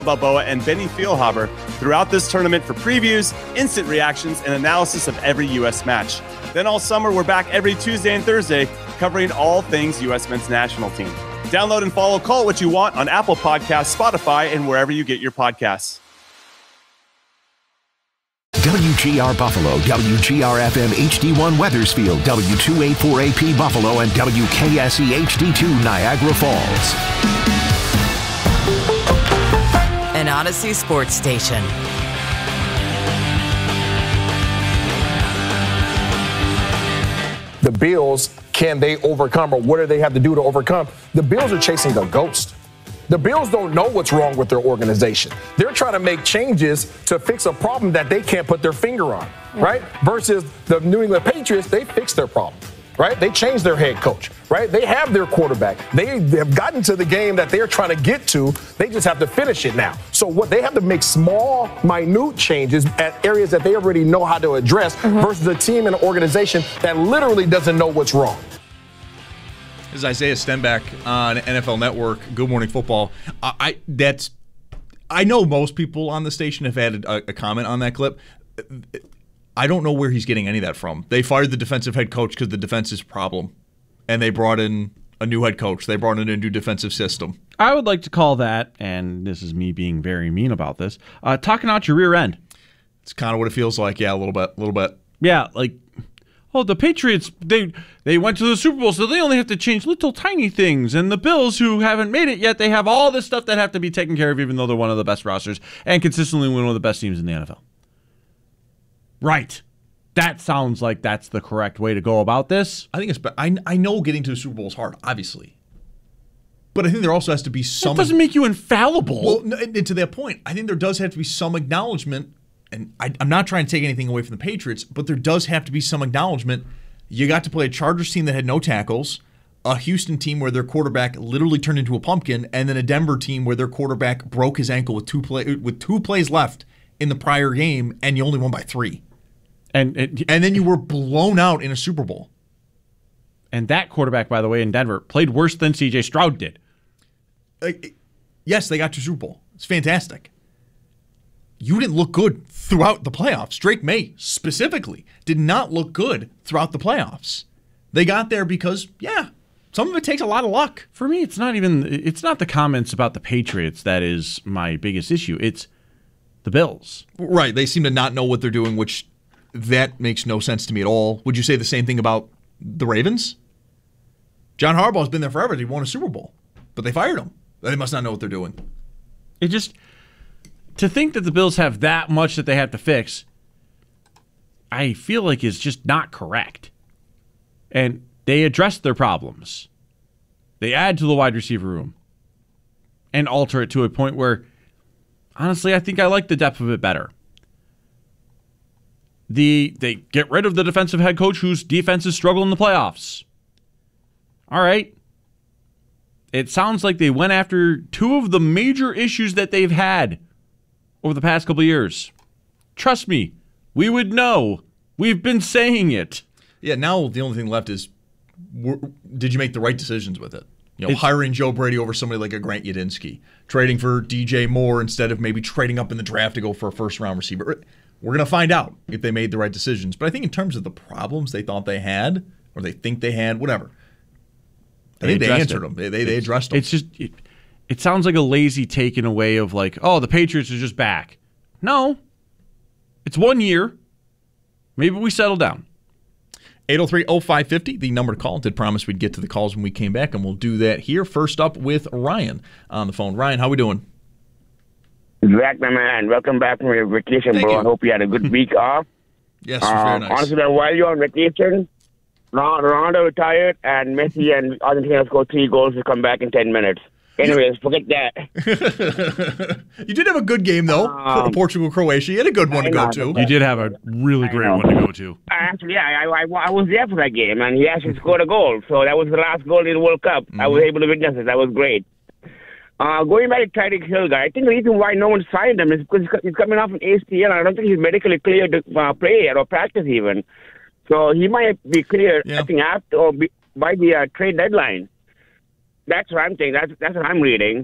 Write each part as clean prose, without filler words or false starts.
Balboa and Benny Feilhaber throughout this tournament for previews, instant reactions, and analysis of every U.S. match. Then all summer, we're back every Tuesday and Thursday covering all things U.S. men's national team. Download and follow Call It What You Want on Apple Podcasts, Spotify, and wherever you get your podcasts. WGR Buffalo, WGR-FM HD1 Weathersfield, W284AP Buffalo, and WKSE HD2 Niagara Falls. An Odyssey Sports Station. The Bills, can they overcome, or what do they have to do to overcome? The Bills are chasing a ghost. The Bills don't know what's wrong with their organization. They're trying to make changes to fix a problem that they can't put their finger on, right? Versus the New England Patriots, they fixed their problem, right? They changed their head coach, right? They have their quarterback. They have gotten to the game that they're trying to get to. They just have to finish it now. So what they have to make small, minute changes at areas that they already know how to address versus a team and an organization that literally doesn't know what's wrong. This is Isaiah Stenbeck on NFL Network, Good Morning Football. I know most people on the station have had a comment on that clip. I don't know where he's getting any of that from. They fired the defensive head coach because the defense is a problem, and they brought in a new head coach. They brought in a new defensive system. I would like to call that, and this is me being very mean about this, talking out your rear end. It's kind of what it feels like, yeah, a little bit. Yeah, like, oh, the Patriots, they went to the Super Bowl, so they only have to change little tiny things. And the Bills, who haven't made it yet, they have all this stuff that have to be taken care of, even though they're one of the best rosters and consistently one of the best teams in the NFL. Right. That sounds like that's the correct way to go about this. I think I know getting to the Super Bowl is hard, obviously. But I think there also has to be some... That doesn't make you infallible. Well, and to that point, I think there does have to be some acknowledgement, and I'm not trying to take anything away from the Patriots, but there does have to be some acknowledgement. You got to play a Chargers team that had no tackles, a Houston team where their quarterback literally turned into a pumpkin, and then a Denver team where their quarterback broke his ankle with two plays left in the prior game, and you only won by 3. And then you were blown out in a Super Bowl. And that quarterback, by the way, in Denver, played worse than C.J. Stroud did. Yes, they got to Super Bowl. It's fantastic. You didn't look good throughout the playoffs. Drake May, specifically, did not look good throughout the playoffs. They got there because, yeah, some of it takes a lot of luck. For me, it's not the comments about the Patriots that is my biggest issue. It's the Bills. Right. They seem to not know what they're doing, which that makes no sense to me at all. Would you say the same thing about the Ravens? John Harbaugh's been there forever. He won a Super Bowl, but they fired him. They must not know what they're doing. It just... To think that the Bills have that much that they have to fix, I feel like is just not correct. And they address their problems. They add to the wide receiver room and alter it to a point where, honestly, I think I like the depth of it better. They get rid of the defensive head coach whose defenses struggle in the playoffs. All right. It sounds like they went after two of the major issues that they've had over the past couple of years. Trust me, we would know. We've been saying it. Yeah, now the only thing left is, did you make the right decisions with it? Hiring Joe Brady over somebody like a Grant Yudinski, trading for DJ Moore instead of maybe trading up in the draft to go for a first-round receiver. We're going to find out if they made the right decisions. But I think in terms of the problems they thought they had, or they think they had, whatever, I think they answered them. They addressed them. It's just... It sounds like a lazy take in a way of like, oh, the Patriots are just back. No. It's 1 year. Maybe we settle down. 803-0550, the number to call. Did promise we'd get to the calls when we came back, and we'll do that here. First up with Ryan on the phone. Ryan, how we doing? Zach, my man. Welcome back from your vacation, Thank bro. you. I hope you had a good week off. Yes, very nice. Honestly, while you're on vacation, Ronaldo retired, and Messi and Argentina scored 3 goals to come back in 10 minutes. Anyways, forget that. You did have a good game, though, for Portugal-Croatia. You had a good one to go to. You did have a really great one to go to. Actually, I was there for that game, and he actually scored a goal. So that was the last goal in the World Cup. I was able to witness it. That was great. Going back to Tyreek Hill, guy, I think the reason why no one signed him is because he's coming off an ACL, and I don't think he's medically cleared to play or practice even. So he might be cleared, I think, after or by the trade deadline. That's what I'm thinking. That's what I'm reading.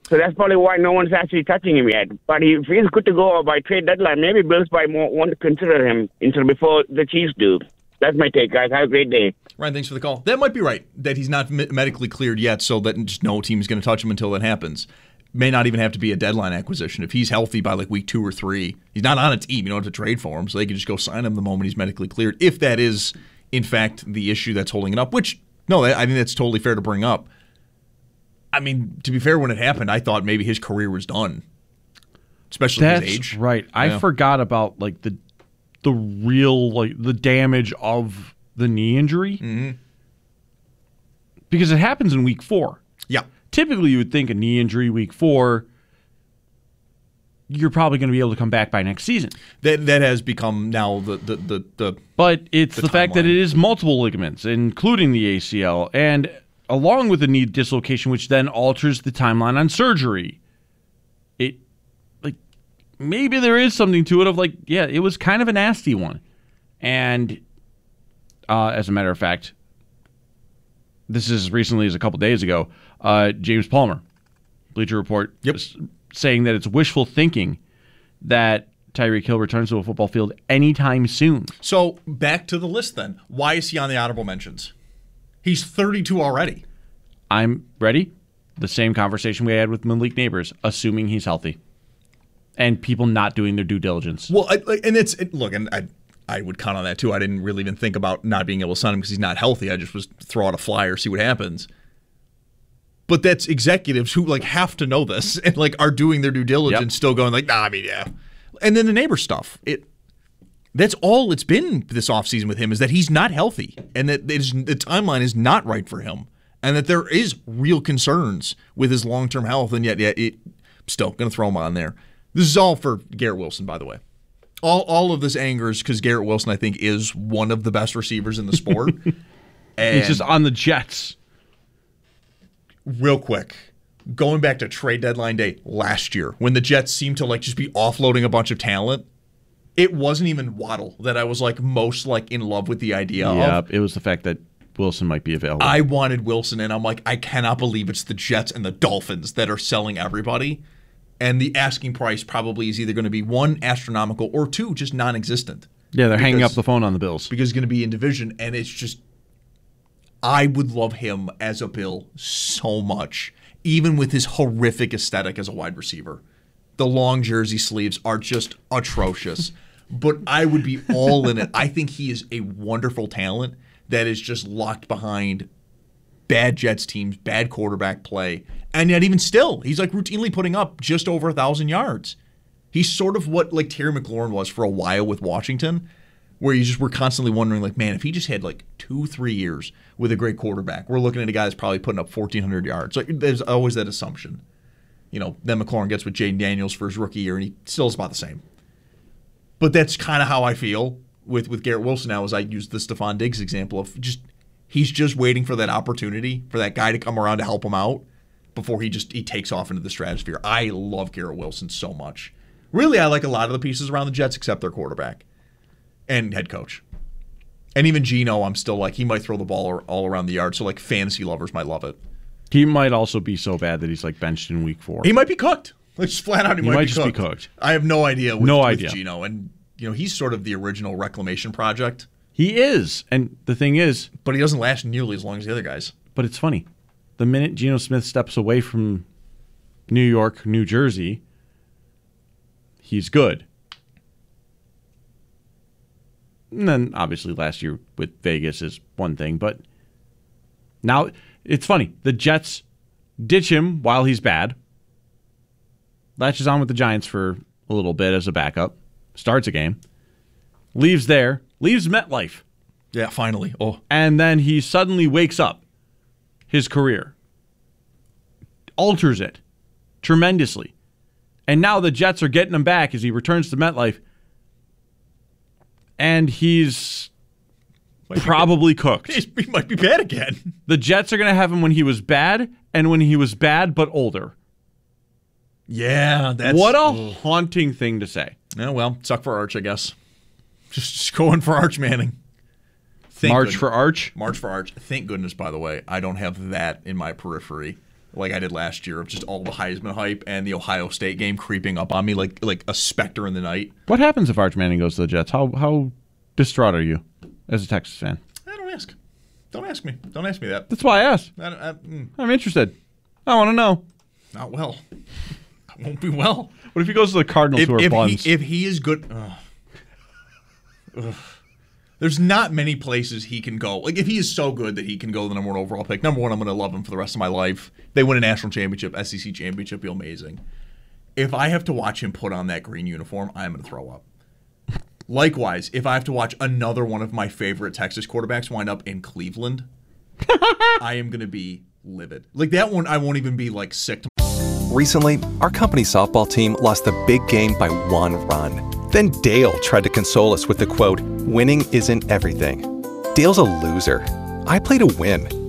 So that's probably why no one's actually touching him yet. But if he's good to go by trade deadline, maybe Bills might want to consider him until before the Chiefs do. That's my take, guys. Have a great day. Ryan, thanks for the call. That might be right, that he's not medically cleared yet, so that just no team is going to touch him until that happens. May not even have to be a deadline acquisition. If he's healthy by like week 2 or 3, he's not on a team. You don't have to trade for him, so they can just go sign him the moment he's medically cleared, if that is, in fact, the issue that's holding it up, which, no, I think that's totally fair to bring up. I mean, to be fair, when it happened, I thought maybe his career was done, especially at his age. That's right. I forgot about like the real, like the damage of the knee injury, because it happens in week 4. Yeah. Typically, you would think a knee injury week 4, you're probably going to be able to come back by next season. That has become now the But it's the fact that it is multiple ligaments, including the ACL, and along with the knee dislocation, which then alters the timeline on surgery. It, like, maybe there is something to it of like, yeah, it was kind of a nasty one. And as a matter of fact, this is as recently as a couple days ago, James Palmer, Bleacher Report, saying that it's wishful thinking that Tyreek Hill returns to a football field anytime soon. So back to the list then. Why is he on the honorable mentions? He's 32 already. I'm ready. The same conversation we had with Malik Neighbors, assuming he's healthy, and people not doing their due diligence. Well, I would count on that too. I didn't really even think about not being able to sign him because he's not healthy. I just was throw out a flyer, see what happens. But that's executives who like have to know this and like are doing their due diligence, still going like, nah, I mean, yeah. And then the neighbor stuff. That's all it's been this offseason with him, is that he's not healthy and that the timeline is not right for him and that there is real concerns with his long-term health, and yet still going to throw him on there. This is all for Garrett Wilson, by the way. All of this angers because Garrett Wilson, I think, is one of the best receivers in the sport. And he's just on the Jets. Real quick, going back to trade deadline day last year, when the Jets seemed to like just be offloading a bunch of talent, it wasn't even Waddle that I was like most like in love with the idea of. Yeah, it was the fact that Wilson might be available. I wanted Wilson, and I'm like, I cannot believe it's the Jets and the Dolphins that are selling everybody. And the asking price probably is either going to be 1, astronomical, or 2, just non-existent. Yeah, they're hanging up the phone on the Bills. Because it's going to be in division, and it's just, I would love him as a Bill so much, even with his horrific aesthetic as a wide receiver. The long jersey sleeves are just atrocious. But I would be all in it. I think he is a wonderful talent that is just locked behind bad Jets teams, bad quarterback play. And yet even still, he's like routinely putting up just over 1,000 yards. He's sort of what like Terry McLaurin was for a while with Washington, where you just were constantly wondering like, man, if he just had like 2-3 years with a great quarterback, we're looking at a guy that's probably putting up 1,400 yards. Like, there's always that assumption. You know, then McLaurin gets with Jaden Daniels for his rookie year, and he still is about the same. But that's kind of how I feel with Garrett Wilson now, as I use the Stephon Diggs example of just he's just waiting for that opportunity for that guy to come around to help him out before he takes off into the stratosphere. I love Garrett Wilson so much. Really, I like a lot of the pieces around the Jets except their quarterback and head coach. And even Geno, I'm still like, he might throw the ball all around the yard, so like fantasy lovers might love it. He might also be so bad that he's like benched in week 4. He might be cooked. Like just flat out, he might just be cooked. I have no idea with idea. Geno. And you know, he's sort of the original reclamation project. He is. And the thing is, but he doesn't last nearly as long as the other guys. But it's funny. The minute Geno Smith steps away from New York, New Jersey, he's good. And then obviously last year with Vegas is one thing, but now it's funny. The Jets ditch him while he's bad. Latches on with the Giants for a little bit as a backup. Starts a game. Leaves there. Leaves MetLife. Yeah, finally. Oh. And then he suddenly wakes up his career. Alters it tremendously. And now the Jets are getting him back as he returns to MetLife. And he's probably cooked. He might be bad again. The Jets are going to have him when he was bad and when he was bad but older. Yeah, that's... What a haunting thing to say. Yeah, well, suck for Arch, I guess. Just going for Arch Manning. March for Arch? March for Arch. Thank goodness, by the way, I don't have that in my periphery. like I did last year, of just all the Heisman hype and the Ohio State game creeping up on me like a specter in the night. What happens if Arch Manning goes to the Jets? How distraught are you as a Texas fan? Don't ask. Don't ask me. Don't ask me that. That's why I asked. I'm interested. I want to know. Not well. I won't be well. What if he goes to the Cardinals who are buns? If he is good... There's not many places he can go. Like, if he is so good that he can go the number 1 overall pick, number 1, I'm going to love him for the rest of my life. They win a national championship, SEC championship, be amazing. If I have to watch him put on that green uniform, I'm going to throw up. Likewise, if I have to watch another one of my favorite Texas quarterbacks wind up in Cleveland, I am going to be livid. Like, that one, I won't even be, like, sick to... Recently, our company softball team lost a big game by 1 run. Then Dale tried to console us with the quote, "Winning isn't everything." Dale's a loser. I play to win,